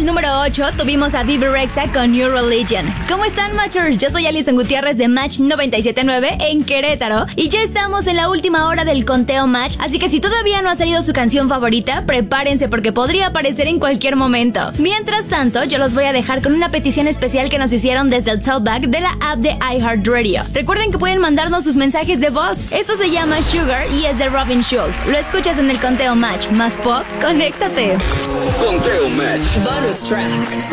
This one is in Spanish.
número 8 tuvimos a Bebe Rexha con New Religion. ¿Cómo están, Matchers? Yo soy Alison Gutiérrez de Match 97.9 en Querétaro y ya estamos en la última hora del conteo Match, así que si todavía no ha salido su canción favorita, prepárense porque podría aparecer en cualquier momento. Mientras tanto, yo los voy a dejar con una petición especial que nos hicieron desde el Talkback de la app de iHeartRadio. Recuerden que pueden mandarnos sus mensajes de voz. Esto se llama Sugar y es de Robin Schulz. Lo escuchas en el conteo Match. Más pop, conéctate. Conteo Match. Bonus track.